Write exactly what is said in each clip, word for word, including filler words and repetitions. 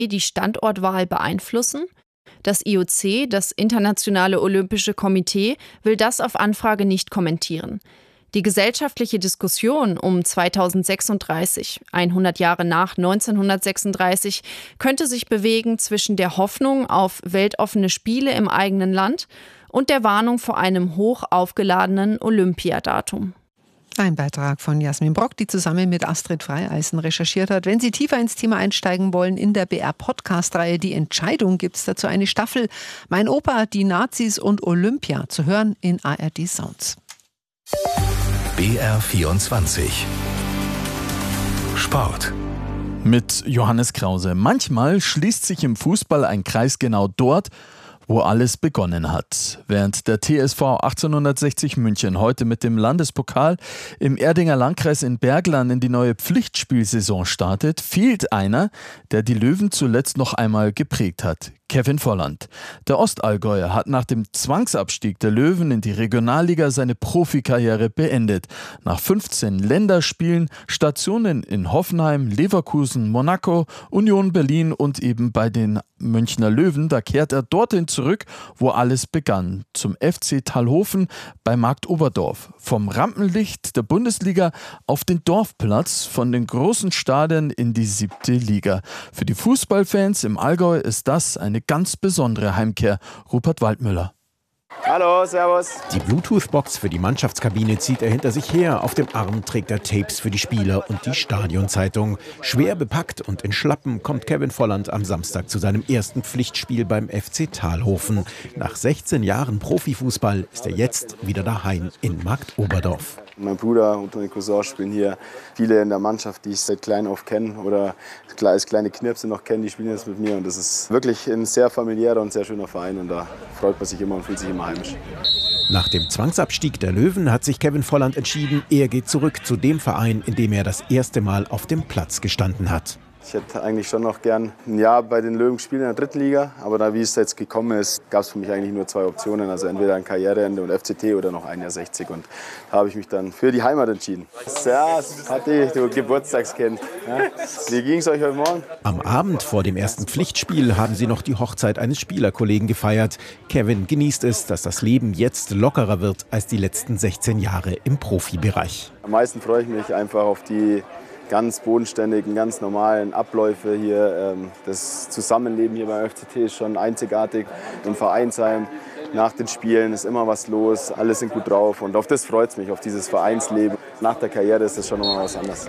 die Standortwahl beeinflussen? Das I O C, das Internationale Olympische Komitee, will das auf Anfrage nicht kommentieren. Die gesellschaftliche Diskussion um zweitausendsechsunddreißig, hundert Jahre nach neunzehnhundertsechsunddreißig, könnte sich bewegen zwischen der Hoffnung auf weltoffene Spiele im eigenen Land und der Warnung vor einem hoch aufgeladenen Olympiadatum. Ein Beitrag von Jasmin Brock, die zusammen mit Astrid Freieisen recherchiert hat. Wenn Sie tiefer ins Thema einsteigen wollen, in der B R-Podcast-Reihe Die Entscheidung gibt es dazu eine Staffel. Mein Opa, die Nazis und Olympia, zu hören in A R D Sounds. B R vierundzwanzig Sport mit Johannes Krause. Manchmal schließt sich im Fußball ein Kreis genau dort, wo alles begonnen hat. Während der T S V achtzehnhundertsechzig München heute mit dem Landespokal im Erdinger Landkreis in Bergland in die neue Pflichtspielsaison startet, fehlt einer, der die Löwen zuletzt noch einmal geprägt hat. Kevin Volland. Der Ostallgäuer hat nach dem Zwangsabstieg der Löwen in die Regionalliga seine Profikarriere beendet. Nach fünfzehn Länderspielen, Stationen in Hoffenheim, Leverkusen, Monaco, Union Berlin und eben bei den Münchner Löwen, da kehrt er dorthin zurück, wo alles begann. Zum F C Thalhofen bei Markt Oberdorf. Vom Rampenlicht der Bundesliga auf den Dorfplatz, von den großen Stadien in die siebte Liga. Für die Fußballfans im Allgäu ist das eine ganz besondere Heimkehr. Rupert Waldmüller. Hallo, servus. Die Bluetooth-Box für die Mannschaftskabine zieht er hinter sich her. Auf dem Arm trägt er Tapes für die Spieler und die Stadionzeitung. Schwer bepackt und in Schlappen kommt Kevin Volland am Samstag zu seinem ersten Pflichtspiel beim F C Thalhofen. Nach sechzehn Jahren Profifußball ist er jetzt wieder daheim in Markt Oberdorf. Mein Bruder und meine Cousins spielen hier. Viele in der Mannschaft, die ich seit klein auf kenne oder als kleine Knirpse noch kenne, die spielen jetzt mit mir. Und das ist wirklich ein sehr familiärer und sehr schöner Verein. Und da freut man sich immer und fühlt sich immer heimisch. Nach dem Zwangsabstieg der Löwen hat sich Kevin Volland entschieden, er geht zurück zu dem Verein, in dem er das erste Mal auf dem Platz gestanden hat. Ich hätte eigentlich schon noch gern ein Jahr bei den Löwen gespielt in der dritten Liga. Aber da wie es jetzt gekommen ist, gab es für mich eigentlich nur zwei Optionen. Also entweder ein Karriereende und F C T oder noch ein Jahr sechzig. Und da habe ich mich dann für die Heimat entschieden. Ja, Patti, du Geburtstagskind. Ja? Wie ging es euch heute Morgen? Am Abend vor dem ersten Pflichtspiel haben sie noch die Hochzeit eines Spielerkollegen gefeiert. Kevin genießt es, dass das Leben jetzt lockerer wird als die letzten sechzehn Jahre im Profibereich. Am meisten freue ich mich einfach auf die ganz bodenständigen, ganz normalen Abläufe hier. Das Zusammenleben hier beim F C T ist schon einzigartig. Im Vereinsheim nach den Spielen ist immer was los, alle sind gut drauf und auf das freut es mich, auf dieses Vereinsleben. Nach der Karriere ist das schon nochmal was anderes.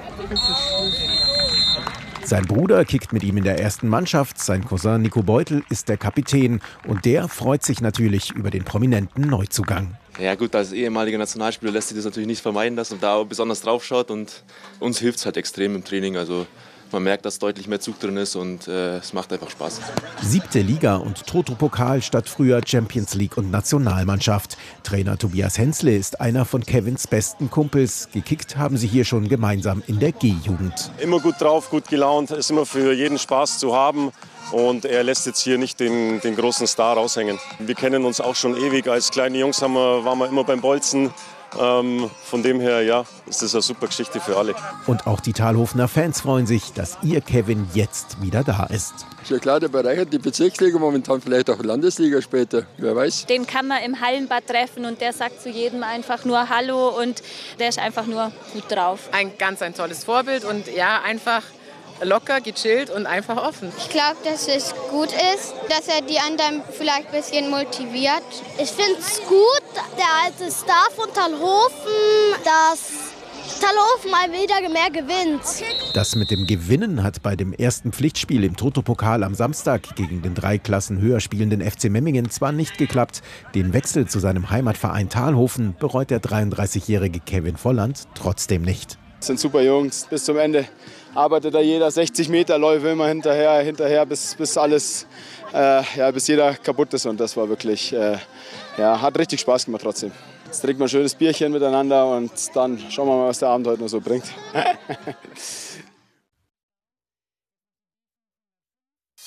Sein Bruder kickt mit ihm in der ersten Mannschaft, sein Cousin Nico Beutel ist der Kapitän und der freut sich natürlich über den prominenten Neuzugang. Ja gut, als ehemaliger Nationalspieler lässt sich das natürlich nicht vermeiden, dass man da auch besonders drauf schaut und uns hilft es halt extrem im Training. Also man merkt, dass deutlich mehr Zug drin ist und äh, es macht einfach Spaß. Siebte Liga und Toto-Pokal statt früher Champions League und Nationalmannschaft. Trainer Tobias Hensle ist einer von Kevins besten Kumpels. Gekickt haben sie hier schon gemeinsam in der G-Jugend. Immer gut drauf, gut gelaunt, ist immer für jeden Spaß zu haben. Und er lässt jetzt hier nicht den, den großen Star raushängen. Wir kennen uns auch schon ewig. Als kleine Jungs haben wir, waren wir immer beim Bolzen. Ähm, von dem her, ja, ist das eine super Geschichte für alle. Und auch die Thalhofener Fans freuen sich, dass ihr Kevin jetzt wieder da ist. Schon klar, der bereichert die Bezirksliga, momentan vielleicht auch Landesliga später, wer weiß. Den kann man im Hallenbad treffen und der sagt zu jedem einfach nur Hallo und der ist einfach nur gut drauf. Ein ganz ein tolles Vorbild und ja, einfach locker, gechillt und einfach offen. Ich glaube, dass es gut ist, dass er die anderen vielleicht ein bisschen motiviert. Ich finde es gut, der alte Star von Thalhofen, dass Thalhofen mal wieder mehr gewinnt. Das mit dem Gewinnen hat bei dem ersten Pflichtspiel im Toto-Pokal am Samstag gegen den drei Klassen höher spielenden F C Memmingen zwar nicht geklappt. Den Wechsel zu seinem Heimatverein Thalhofen bereut der dreiunddreißigjährige Kevin Volland trotzdem nicht. Das sind super Jungs, bis zum Ende arbeitet da jeder sechzig Meter Läufe immer hinterher, hinterher bis, bis alles, äh, ja, bis jeder kaputt ist und das war wirklich, äh, ja, hat richtig Spaß gemacht trotzdem. Jetzt trinkt man ein schönes Bierchen miteinander und dann schauen wir mal, was der Abend heute noch so bringt.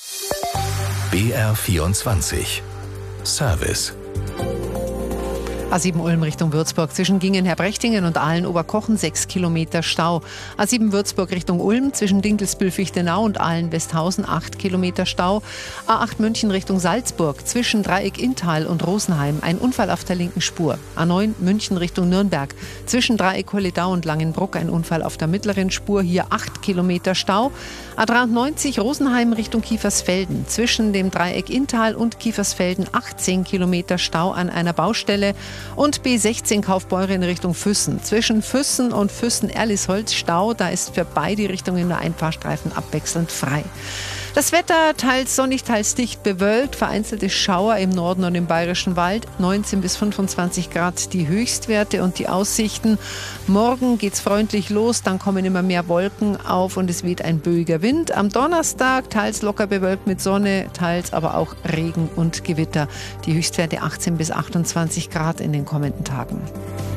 B R vierundzwanzig Service. A sieben Ulm Richtung Würzburg zwischen Gingen-Herbrechtingen und Aalen-Oberkochen sechs Kilometer Stau. A sieben Würzburg Richtung Ulm zwischen Dinkelsbühl-Fichtenau und Aalen-Westhausen acht Kilometer Stau. A acht München Richtung Salzburg zwischen Dreieck-Inntal und Rosenheim ein Unfall auf der linken Spur. A neun München Richtung Nürnberg zwischen Dreieck-Holledau und Langenbruck ein Unfall auf der mittleren Spur, hier acht Kilometer Stau. A dreiundneunzig Rosenheim Richtung Kiefersfelden zwischen dem Dreieck Inntal und Kiefersfelden achtzehn Kilometer Stau an einer Baustelle. Und B sechzehn Kaufbeuren Richtung Füssen. Zwischen Füssen und Füssen-Erlisholz Stau, da ist für beide Richtungen der Einfahrstreifen abwechselnd frei. Das Wetter teils sonnig, teils dicht bewölkt, vereinzelte Schauer im Norden und im Bayerischen Wald, neunzehn bis fünfundzwanzig Grad die Höchstwerte und die Aussichten. Morgen geht's freundlich los, dann kommen immer mehr Wolken auf und es weht ein böiger Wind. Am Donnerstag teils locker bewölkt mit Sonne, teils aber auch Regen und Gewitter. Die Höchstwerte achtzehn bis achtundzwanzig Grad in den kommenden Tagen.